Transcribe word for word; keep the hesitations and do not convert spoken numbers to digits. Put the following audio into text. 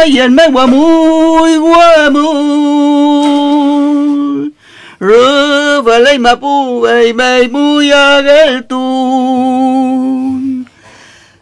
y el me muy guamu. Rơ và lấy mà pu vậy mày mu ya gel tu.